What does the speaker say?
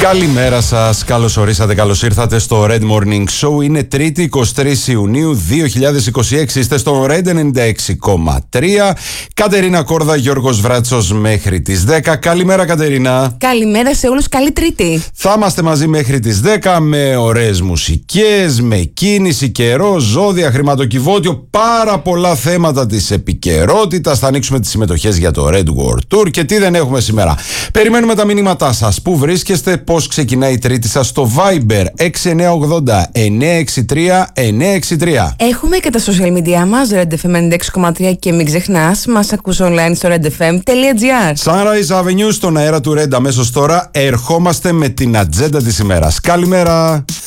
Καλημέρα σας, καλώς ορίσατε, καλώς ήρθατε στο Red Morning Show. Είναι Τρίτη 23 Ιουνίου 2026, είστε στο Red 96,3. Κατερίνα Κόρδα, Γιώργος Βράτσος μέχρι τις 10. Καλημέρα Κατερίνα. Καλημέρα σε όλους, καλή Τρίτη. Θα είμαστε μαζί μέχρι τις 10 με ωραίες μουσικές, με κίνηση, καιρό, ζώδια, χρηματοκιβώτιο, πάρα πολλά θέματα της επικαιρότητας. Θα ανοίξουμε τις συμμετοχές για το Red World Tour και τι δεν έχουμε σήμερα. Περιμένουμε τα μηνύματά σας. Πού βρίσκεστε, πώς ξεκινάει η Τρίτη σας στο Viber 6980 963 963. Έχουμε και τα social media μας, RedFM 96,3 και μην ξεχνάς, μας ακούς online στο redfm.gr. Sunrise Avenue στον αέρα του Red. Αμέσως τώρα ερχόμαστε με την ατζέντα της ημέρας. Καλημέρα.